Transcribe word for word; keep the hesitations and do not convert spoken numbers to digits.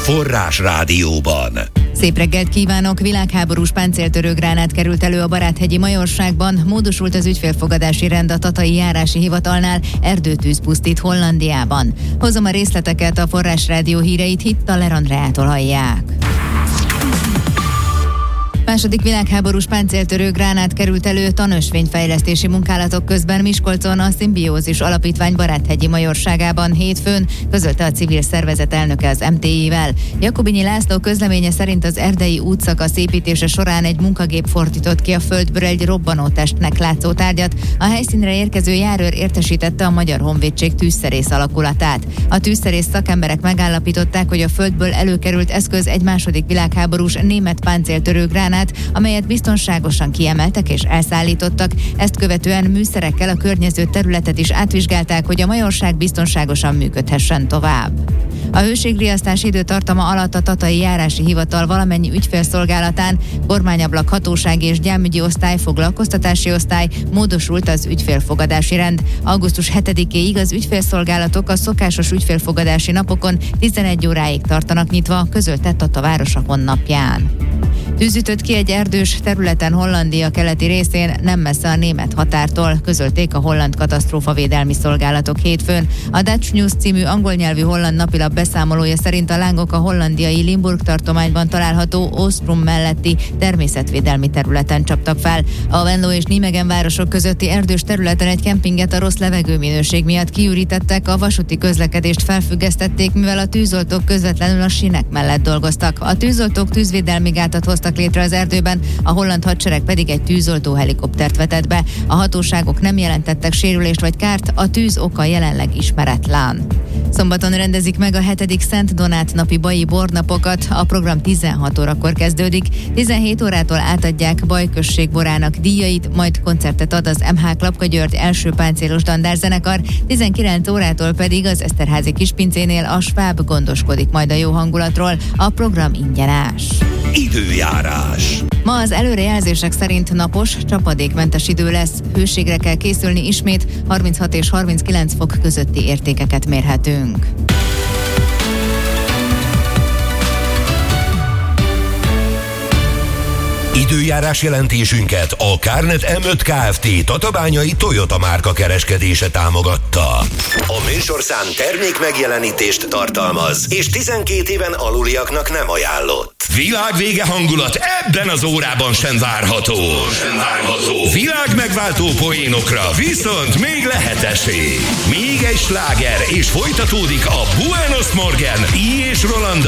Forrás Rádióban. Szép reggelt kívánok! Világháborús páncéltörő gránát került elő a Baráthegyi Majorságban, módosult az ügyfélfogadási rend a Tatai Járási Hivatalnál, erdőtűz pusztít Hollandiában. Hozom a részleteket, a Forrás Rádió híreit Hittaler Andreától hallják. Második világháborús páncéltörő gránát került elő tanösvényfejlesztési munkálatok közben Miskolcon a Szimbiózis Alapítvány Baráthegyi Majorságában hétfőn, közölte a civil szervezet elnöke az em té i-vel. Jakobinyi László közleménye szerint az erdei útszakasz építése során egy munkagép fordított ki a földből egy robbanótestnek látszó tárgyat. A helyszínre érkező járőr értesítette a Magyar Honvédség tűzszerész alakulatát. A tűzszerész szakemberek megállapították, hogy a földből előkerült eszköz egy második világháborús német páncéltörő gránát, amelyet biztonságosan kiemeltek és elszállítottak. Ezt követően műszerekkel a környező területet is átvizsgálták, hogy a majorság biztonságosan működhessen tovább. A hőségriasztás időtartama alatt a Tatai Járási Hivatal valamennyi ügyfélszolgálatán kormányablak hatósági és gyámügyi osztály, foglalkoztatási osztály, módosult az ügyfélfogadási rend. augusztus hetedikéig az ügyfélszolgálatok a szokásos ügyfélfogadási napokon tizenegy óráig tartanak nyitva, közölte Tata városa honlapján. Tűz ütött ki egy erdős területen Hollandia keleti részén, nem messze a német határtól, közölték a holland katasztrófavédelmi szolgálatok hétfőn. A Dutch News című angol nyelvű holland napilap beszámolója szerint a lángok a hollandiai Limburg tartományban található Oostrum melletti természetvédelmi területen csaptak fel. A Venlo és Nijmegen városok közötti erdős területen egy kempinget a rossz levegőminőség miatt kiürítettek, a vasúti közlekedést felfüggesztették, mivel a tűzoltók közvetlenül a sínek mellett dolgoztak. A tűzoltók tűzvédelmi gátat hoztak létre az erdőben, a holland hadsereg pedig egy tűzoltó helikoptert vetett be. A hatóságok nem jelentettek sérülést vagy kárt, a tűz oka jelenleg ismeretlen. Szombaton rendezik meg a hetedik Szent Donát napi baji bornapokat, a program tizenhat órakor kezdődik, tizenhét órától átadják Baj község borának díjait, majd koncertet ad az em há Klapka György első páncélos dandárzenekar, tizenkilenc órától pedig az Eszterházi Kispincénél a Schwab gondoskodik majd a jó hangulatról, a program ingyenes. Időjárás. Ma az előrejelzések szerint napos, csapadékmentes idő lesz, hőségre kell készülni ismét, harminchat és harminckilenc fok közötti értékeket mérhetünk. Időjárás jelentésünket a Kárnet em öt Kft. Tatabányai Toyota márka kereskedése támogatta. A műsorszám termék megjelenítést tartalmaz, és tizenkét éven aluliaknak nem ajánlott. Világvége hangulat ebben az órában sem várható. Sem várható. Világ megváltó poénokra viszont még lehet esély. Még egy sláger, és folytatódik a Buenos Morgen, I és Roland